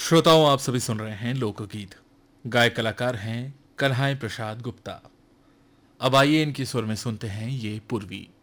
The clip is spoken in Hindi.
श्रोताओं, आप सभी सुन रहे हैं लोकगीत। गायक कलाकार हैं कन्हैया प्रसाद गुप्ता। अब आइए इनकी सुर में सुनते हैं ये पूर्वी।